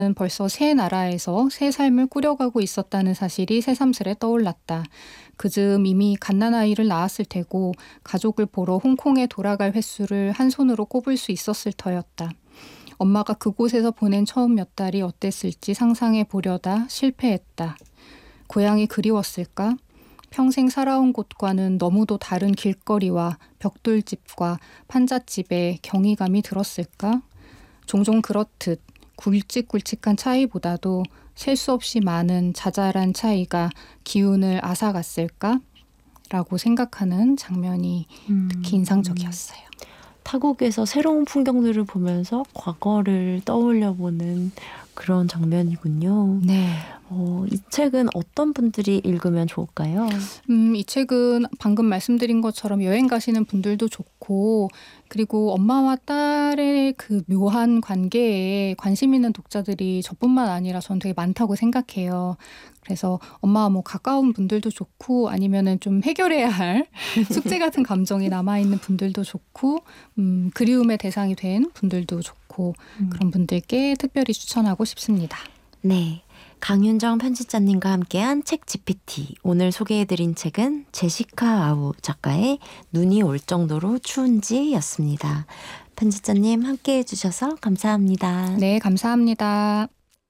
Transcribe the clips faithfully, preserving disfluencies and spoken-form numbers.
벌써 새 나라에서 새 삶을 꾸려가고 있었다는 사실이 새삼스레 떠올랐다. 그즈음 이미 갓난아이를 낳았을 테고 가족을 보러 홍콩에 돌아갈 횟수를 한 손으로 꼽을 수 있었을 터였다. 엄마가 그곳에서 보낸 처음 몇 달이 어땠을지 상상해 보려다 실패했다. 고향이 그리웠을까? 평생 살아온 곳과는 너무도 다른 길거리와 벽돌집과 판잣집에 경이감이 들었을까? 종종 그렇듯 굵직굵직한 차이보다도 셀 수 없이 많은 자잘한 차이가 기운을 앗아갔을까? 라고 생각하는 장면이 음. 특히 인상적이었어요. 타국에서 새로운 풍경들을 보면서 과거를 떠올려보는 그런 장면이군요. 네. 어, 이 책은 어떤 분들이 읽으면 좋을까요? 음, 이 책은 방금 말씀드린 것처럼 여행 가시는 분들도 좋고, 그리고 엄마와 딸의 그 묘한 관계에 관심 있는 독자들이 저뿐만 아니라 저는 되게 많다고 생각해요. 그래서 엄마와 뭐 가까운 분들도 좋고, 아니면은 좀 해결해야 할 숙제 같은 감정이 남아있는 분들도 좋고, 음, 그리움의 대상이 된 분들도 좋고, 음. 그런 분들께 특별히 추천하고 싶습니다. 네. 강윤정 편집자님과 함께한 책 지피티. 오늘 소개해드린 책은 제시카 아우 작가의 눈이 올 정도로 추운지였습니다. 편집자님 함께해 주셔서 감사합니다. 네, 감사합니다.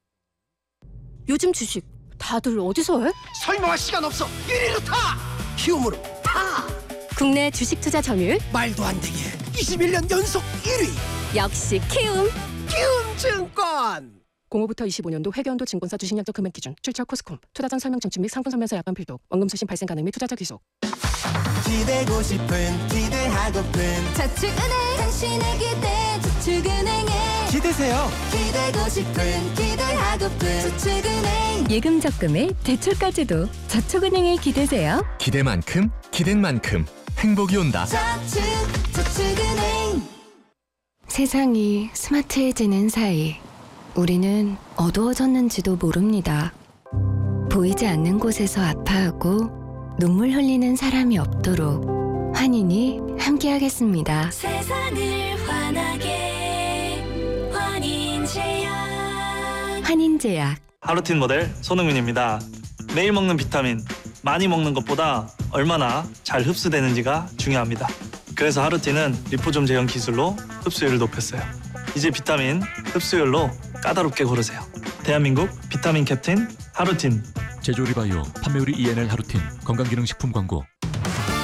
요즘 주식 다들 어디서 해? 설명할 시간 없어. 이리로 타. 키움으로 타. 국내 주식 투자 점유율 말도 안 되게 이십일 년 연속 일 위. 역시 키움. 키움증권. 공오부터 이십오 년도 회계연도 증권사 주식약정 금액 기준 출처 코스콤 투자 전 설명 청취 및 상품 설명서 약관 필독 원금 수신 발생 가능 및 투자자 귀속. 기대고 싶은 기대하고픈 저축은행 당신의 기대 저축은행에 기대세요. 기대고 싶은 기대하고픈 저축은행 예금 적금에 대출까지도 저축은행에 기대세요. 기대만큼 기댄 만큼 행복이 온다. 저축 저축은행. 세상이 스마트해지는 사이 우리는 어두워졌는지도 모릅니다. 보이지 않는 곳에서 아파하고 눈물 흘리는 사람이 없도록 환인이 함께하겠습니다. 세상을 환하게 환인제약. 환인제약. 하루틴 모델 손흥민입니다. 매일 먹는 비타민, 많이 먹는 것보다 얼마나 잘 흡수되는지가 중요합니다. 그래서 하루틴은 리포좀 제형 기술로 흡수율을 높였어요. 이제 비타민 흡수율로 까다롭게 고르세요. 대한민국 비타민 캡틴 하루틴. 제조리바이오 판매율이 이엔엘 하루틴 건강기능식품 광고.